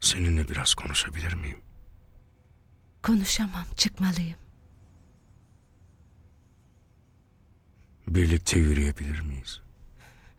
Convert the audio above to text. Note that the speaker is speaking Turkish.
Seninle biraz konuşabilir miyim? Konuşamam, çıkmalıyım. Birlikte yürüyebilir miyiz?